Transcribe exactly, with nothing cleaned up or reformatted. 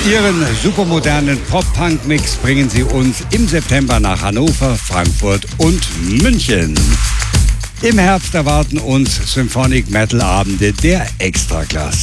Ihren supermodernen Pop-Punk-Mix bringen sie uns im September nach Hannover, Frankfurt und München. Im Herbst erwarten uns Symphonic Metal Abende der Extraklasse.